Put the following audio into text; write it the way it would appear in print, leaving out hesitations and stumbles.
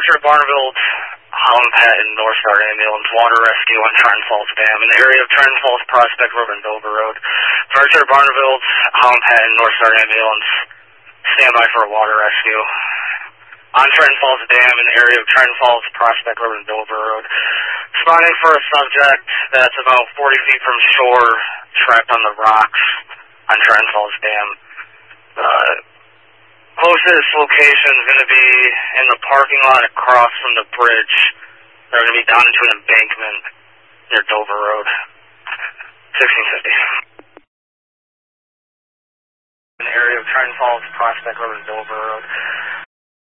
Departure of Barneville, Holland Patton, North Star Ambulance, water rescue on Trenton Falls Dam in the area of Trenton Falls, Prospect Road, and Dover Road. Departure of Barneville, Holland Patton, North Star Ambulance, stand by for a water rescue. On Trenton Falls Dam in the area of Trenton Falls, Prospect Road, and Dover Road. Spotting for a subject that's about 40 feet from shore, trapped on the rocks on Trenton Falls Dam. Closest location is going to be in the parking lot across from the bridge. They're going to be down into an embankment near Dover Road. 1650. In the area of Trenton Falls, Prospect Road, and Dover Road.